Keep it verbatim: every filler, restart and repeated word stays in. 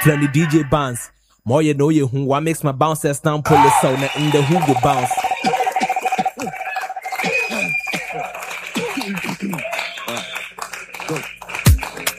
Plenty D J bounce. More you know you who what makes my bouncers stand pull the sound in the who go bounce.